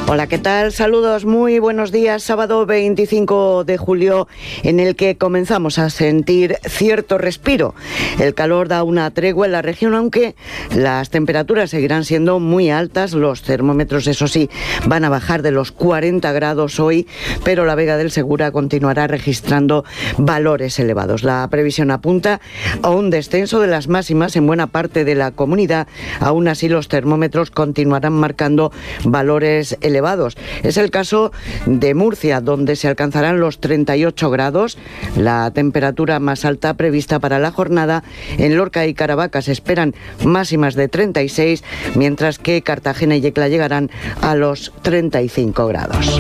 Hola, ¿qué tal? Saludos, muy buenos días. Sábado 25 de julio, en el que comenzamos a sentir cierto respiro. El calor da una tregua en la región, aunque las temperaturas seguirán siendo muy altas. Los termómetros, eso sí, van a bajar de los 40 grados hoy, pero la Vega del Segura continuará registrando valores elevados. La previsión apunta a un descenso de las máximas en buena parte de la comunidad. Aún así, los termómetros continuarán marcando valores elevados. Es el caso de Murcia, donde se alcanzarán los 38 grados, la temperatura más alta prevista para la jornada. En Lorca y Caravaca se esperan máximas de 36, mientras que Cartagena y Yecla llegarán a los 35 grados.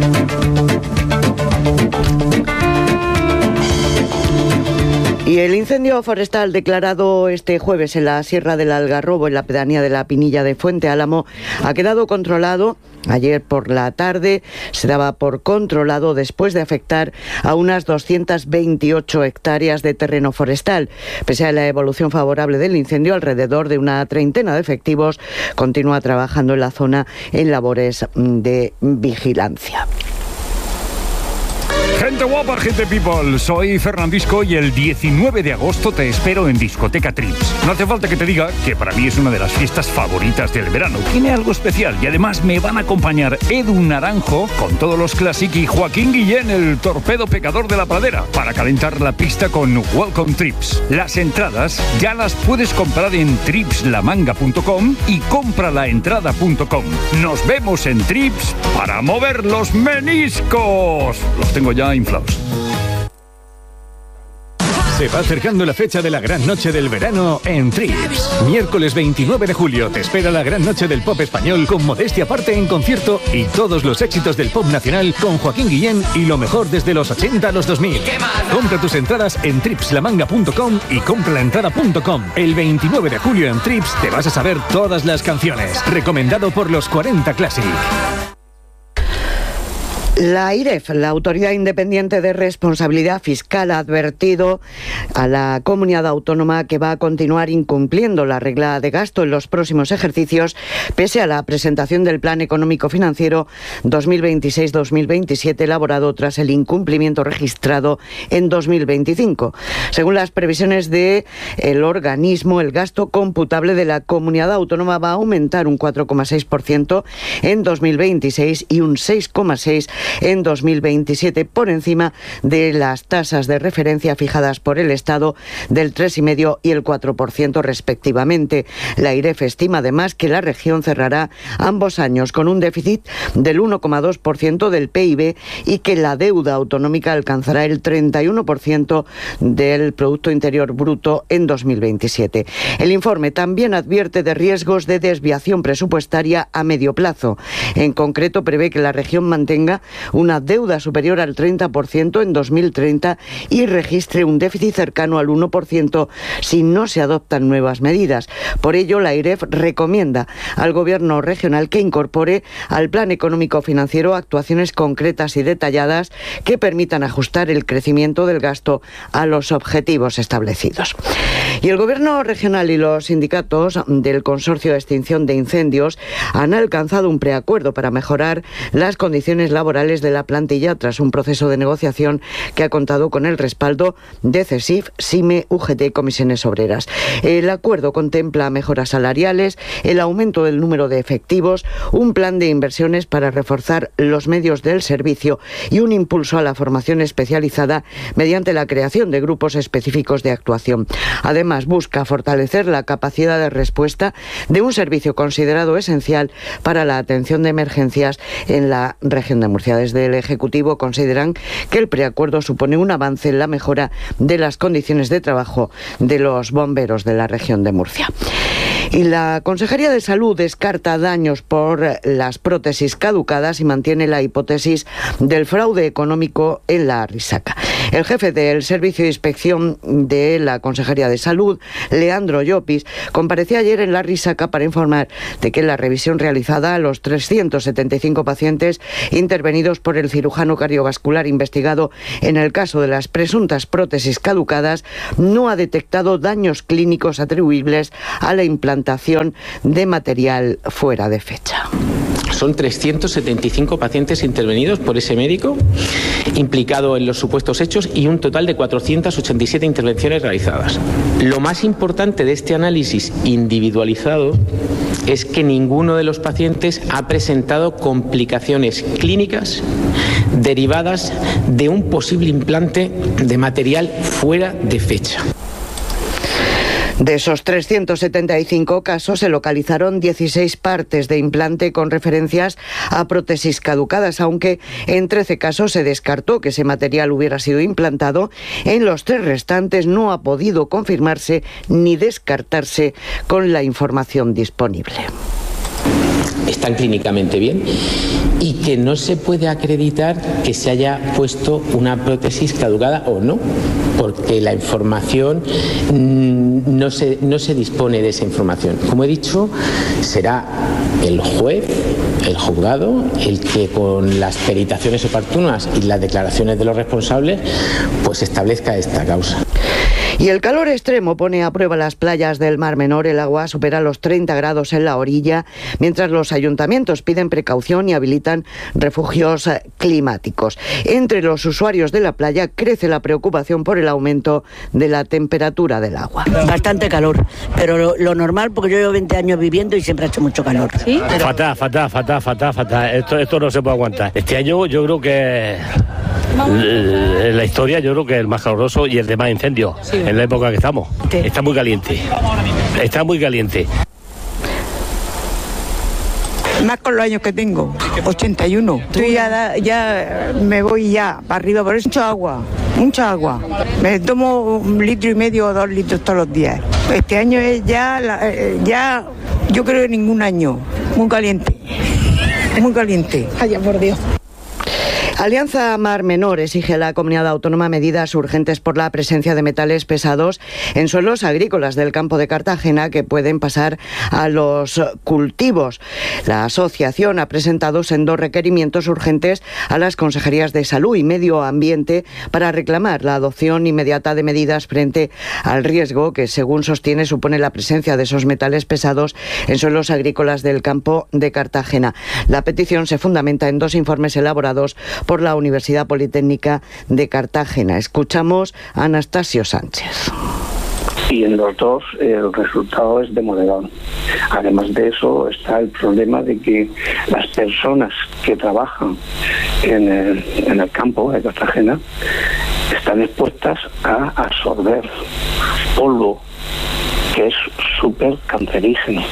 Y el incendio forestal declarado este jueves en la Sierra del Algarrobo, en la pedanía de la Pinilla de Fuente Álamo, ha quedado controlado. Ayer por la tarde se daba por controlado después de afectar a unas 228 hectáreas de terreno forestal. Pese a la evolución favorable del incendio, alrededor de una treintena de efectivos continúa trabajando en la zona en labores de vigilancia. Gente guapa, gente people, soy Fernandisco y el 19 de agosto te espero en Discoteca Trips. No hace falta que te diga que para mí es una de las fiestas favoritas del verano. Tiene algo especial y además me van a acompañar Edu Naranjo con todos los Classic y Joaquín Guillén, el torpedo pecador de la pradera, para calentar la pista con Welcome Trips. Las entradas ya las puedes comprar en tripslamanga.com y compralaentrada.com. Nos vemos en Trips para mover los meniscos. Los tengo ya inflados. Se va acercando la fecha de la gran noche del verano en Trips. Miércoles 29 de julio te espera la gran noche del pop español con modestia aparte en concierto y todos los éxitos del pop nacional con Joaquín Guillén y lo mejor desde los 80 a los 2000. Compra tus entradas en tripslamanga.com y compralaentrada.com. El 29 de julio en Trips te vas a saber todas las canciones. Recomendado por los 40 Classic. La AIREF, la Autoridad Independiente de Responsabilidad Fiscal, ha advertido a la comunidad autónoma que va a continuar incumpliendo la regla de gasto en los próximos ejercicios, pese a la presentación del Plan Económico Financiero 2026-2027, elaborado tras el incumplimiento registrado en 2025. Según las previsiones del organismo, el gasto computable de la comunidad autónoma va a aumentar un 4,6% en 2026 y un 6,6% en 2027, por encima de las tasas de referencia fijadas por el Estado del 3,5% y el 4% respectivamente. La AIREF estima además que la región cerrará ambos años con un déficit del 1,2% del PIB y que la deuda autonómica alcanzará el 31% del Producto Interior Bruto en 2027. El informe también advierte de riesgos de desviación presupuestaria a medio plazo. En concreto, prevé que la región mantenga una deuda superior al 30% en 2030 y registre un déficit cercano al 1% si no se adoptan nuevas medidas. Por ello, la AIREF recomienda al Gobierno regional que incorpore al Plan Económico Financiero actuaciones concretas y detalladas que permitan ajustar el crecimiento del gasto a los objetivos establecidos. Y el Gobierno regional y los sindicatos del Consorcio de Extinción de Incendios han alcanzado un preacuerdo para mejorar las condiciones laborales de la plantilla tras un proceso de negociación que ha contado con el respaldo de CESIF, SIME, UGT y Comisiones Obreras. El acuerdo contempla mejoras salariales, el aumento del número de efectivos, un plan de inversiones para reforzar los medios del servicio y un impulso a la formación especializada mediante la creación de grupos específicos de actuación. Además, busca fortalecer la capacidad de respuesta de un servicio considerado esencial para la atención de emergencias en la región de Murcia. Desde el Ejecutivo consideran que el preacuerdo supone un avance en la mejora de las condiciones de trabajo de los bomberos de la región de Murcia. Y la Consejería de Salud descarta daños por las prótesis caducadas y mantiene la hipótesis del fraude económico en la risaca. El jefe del Servicio de Inspección de la Consejería de Salud, Leandro Llopis, compareció ayer en la risaca para informar de que la revisión realizada a los 375 pacientes intervenidos por el cirujano cardiovascular investigado en el caso de las presuntas prótesis caducadas no ha detectado daños clínicos atribuibles a la implantación de material fuera de fecha. Son 375 pacientes intervenidos por ese médico implicado en los supuestos hechos y un total de 487 intervenciones realizadas. Lo más importante de este análisis individualizado es que ninguno de los pacientes ha presentado complicaciones clínicas derivadas de un posible implante de material fuera de fecha. De esos 375 casos se localizaron 16 partes de implante con referencias a prótesis caducadas, aunque en 13 casos se descartó que ese material hubiera sido implantado. En los 3 restantes no ha podido confirmarse ni descartarse con la información disponible. Están clínicamente bien y que no se puede acreditar que se haya puesto una prótesis caducada o no, porque la información no se dispone de esa información. Como he dicho, será el juez, el juzgado, el que con las peritaciones oportunas y las declaraciones de los responsables pues establezca esta causa. Y el calor extremo pone a prueba las playas del Mar Menor. El agua supera los 30 grados en la orilla, mientras los ayuntamientos piden precaución y habilitan refugios climáticos. Entre los usuarios de la playa crece la preocupación por el aumento de la temperatura del agua. Bastante calor, pero lo normal, porque yo llevo 20 años viviendo y siempre ha hecho mucho calor. ¿Sí? Pero... Fatal. Esto no se puede aguantar. Este año yo creo que en la historia yo creo que el más caluroso y el de más incendios. Sí. En la época que estamos. Sí. Está muy caliente. Más con los años que tengo, 81. Estoy ya me voy ya para arriba, por eso mucha agua. Me tomo 1,5 litros o 2 litros todos los días. Este año es ya yo creo que ningún año. Muy caliente. Ay, por Dios. Alianza Mar Menor exige a la comunidad autónoma medidas urgentes por la presencia de metales pesados en suelos agrícolas del campo de Cartagena que pueden pasar a los cultivos. La asociación ha presentado sendos requerimientos urgentes a las consejerías de Salud y Medio Ambiente para reclamar la adopción inmediata de medidas frente al riesgo que, según sostiene, supone la presencia de esos metales pesados en suelos agrícolas del campo de Cartagena. La petición se fundamenta en 2 informes elaborados por la Universidad Politécnica de Cartagena. Escuchamos a Anastasio Sánchez. Y en los 2 el resultado es demoledor. Además de eso está el problema de que las personas que trabajan en el campo de Cartagena están expuestas a absorber polvo que es súper cancerígeno.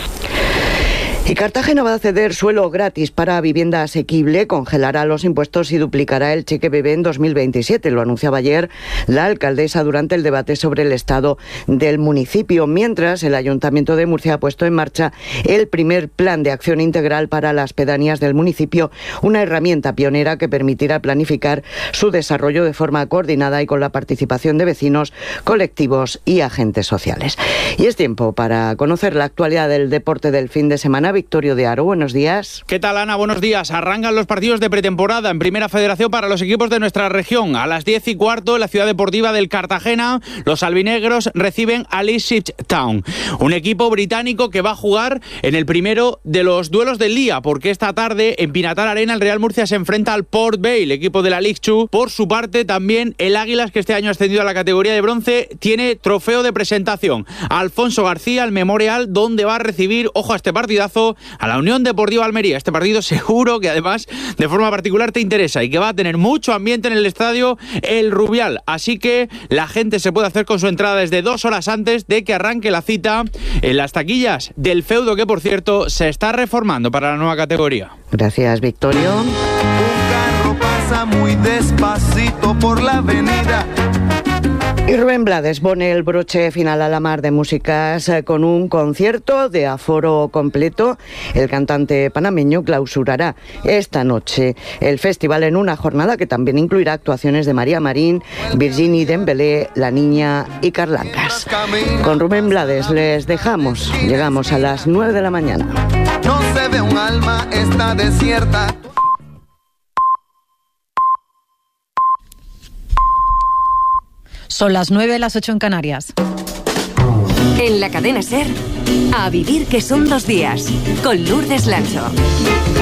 Y Cartagena va a ceder suelo gratis para vivienda asequible, congelará los impuestos y duplicará el cheque bebé en 2027. Lo anunciaba ayer la alcaldesa durante el debate sobre el estado del municipio, mientras el Ayuntamiento de Murcia ha puesto en marcha el primer plan de acción integral para las pedanías del municipio, una herramienta pionera que permitirá planificar su desarrollo de forma coordinada y con la participación de vecinos, colectivos y agentes sociales. Y es tiempo para conocer la actualidad del deporte del fin de semana. Victorio de Aro, buenos días. ¿Qué tal, Ana? Buenos días. Arrancan los partidos de pretemporada en Primera Federación para los equipos de nuestra región. A las 10:15 en la ciudad deportiva del Cartagena, los albinegros reciben al Ipswich Town, un equipo británico que va a jugar en el primero de los duelos del día, porque esta tarde en Pinatar Arena el Real Murcia se enfrenta al Port Vale, equipo de la League 2. Por su parte, también el Águilas, que este año ha ascendido a la categoría de bronce, tiene trofeo de presentación. Alfonso García, el Memorial, donde va a recibir, ojo a este partidazo, a la Unión Deportiva Almería. Este partido seguro que además de forma particular te interesa y que va a tener mucho ambiente en el estadio El Rubial, así que la gente se puede hacer con su entrada desde 2 horas antes de que arranque la cita en las taquillas del feudo, que por cierto se está reformando para la nueva categoría. Gracias, Victorio. Un carro pasa muy despacito por la avenida. Y Rubén Blades pone el broche final a la mar de músicas con un concierto de aforo completo. El cantante panameño clausurará esta noche el festival en una jornada que también incluirá actuaciones de María Marín, Virginie Dembélé, La Niña y Carlancas. Con Rubén Blades les dejamos. Llegamos a las 9 de la mañana. No se ve un alma, está desierta. Son las 9, las 8 en Canarias. En la cadena SER, a vivir que son 2 días, con Lourdes Lancho.